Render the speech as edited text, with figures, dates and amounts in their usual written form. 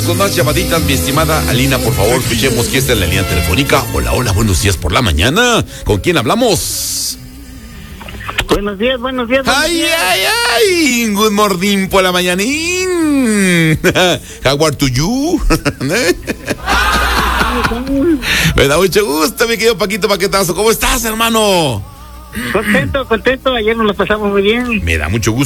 con más llamaditas, mi estimada Alina, por favor, escuchemos quién está en la línea telefónica. Hola, hola, buenos días por la mañana. ¿Con quién hablamos? Buenos días. Ay, good morning por la mañanín. How are you? Me da mucho gusto, mi querido Paquito Paquetazo. ¿Cómo estás, hermano? Contento. Ayer nos lo pasamos muy bien. Me da mucho gusto.